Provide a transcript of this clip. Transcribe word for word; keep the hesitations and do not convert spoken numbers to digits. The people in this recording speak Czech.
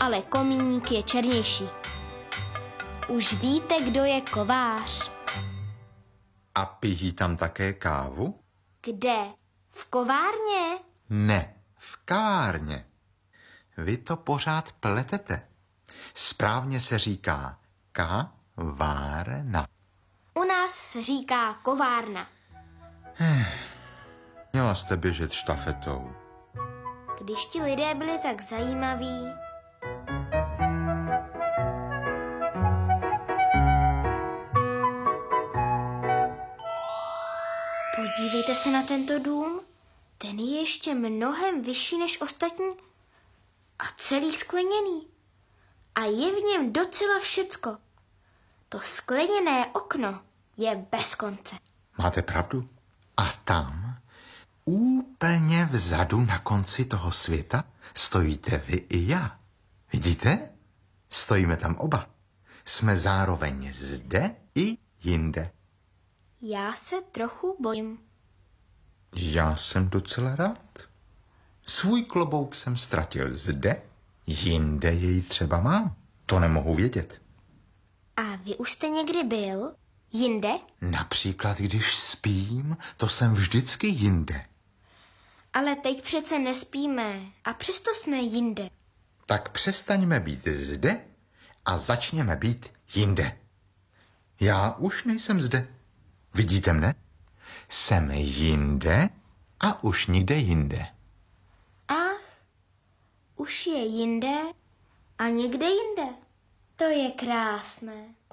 ale komíník je černější. Už víte, kdo je kovář? A pijí tam také kávu? Kde? V kovárně? Ne, v kavárně. Vy to pořád pletete. Správně se říká kavárna. U nás se říká kovárna. Měla jste běžet štafetou. Když ti lidé byli tak zajímaví. Podívejte se na tento dům. Ten je ještě mnohem vyšší než ostatní a celý skleněný. A je v něm docela všecko. To skleněné okno je bez konce. Máte pravdu. A tam, úplně vzadu na konci toho světa, stojíte vy i já. Vidíte? Stojíme tam oba. Jsme zároveň zde i jinde. Já se trochu bojím. Já jsem docela rád. Svůj klobouk jsem ztratil zde, jinde jej třeba mám. To nemohu vědět. A vy už jste někdy byl? Jinde? Například, když spím, to jsem vždycky jinde. Ale teď přece nespíme a přesto jsme jinde. Tak přestaňme být zde a začněme být jinde. Já už nejsem zde. Vidíte mne? Jsem jinde a už nikde jinde. Ach, už je jinde a někde jinde. To je krásné.